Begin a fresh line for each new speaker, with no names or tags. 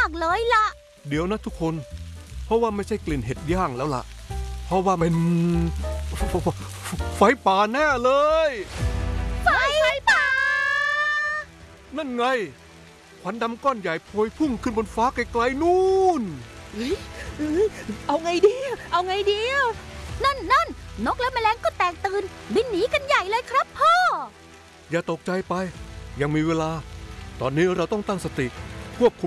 ากเลยล่ะ
เดี๋ยวนะทุกคนเพราะว่าไม่ใช่กลิ่นเห็ดย่างแล้วล่ะเพราะว่าเป็นไฟป่าแน่เลย
ไฟป่า
นั่นไงควันดำก้อนใหญ่พวยพุ่งขึ้นบนฟ้าไกลๆนู่น
เอาไงดี
นั่นนกและแมลงก็แตกตื่นบินหนีกันใหญ่เลยครับพ่อ
อย่าตกใจไปยังมีเวลาตอนนี้เราต้องตั้งสติควบคุม